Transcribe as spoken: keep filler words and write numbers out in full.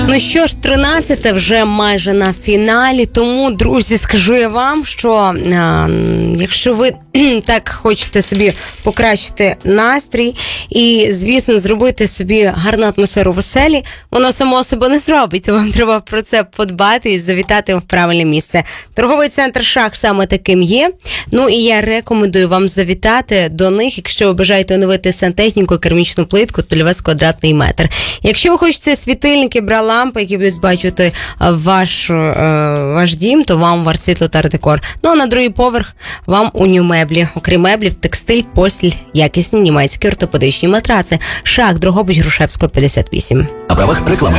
Ну що ж, тринадцяте вже майже на фіналі, тому, друзі, скажу я вам, що а, якщо ви так хочете собі покращити настрій і, звісно, зробити собі гарну атмосферу в оселі, воно само себе не зробить, то вам треба про це подбати і завітати в правильне місце. Торговий центр «Шах» саме таким є. Ну і я рекомендую вам завітати до них, якщо ви бажаєте оновити сантехніку, керамічну плитку, то для вас квадратний метр. Якщо ви хочете світильники, бра-лампи, які будуть збачувати ваш, ваш дім, то вам в «Арт-Світло» та «Арт-Декор». Ну а на другий поверх вам у «Нью-Меблі». Окрім меблів, текстиль, постіль, якісні німецькі ортопедичні матраци. «Шах», Дрогобич, Грушевського, п'ятдесят вісім. На правах реклами.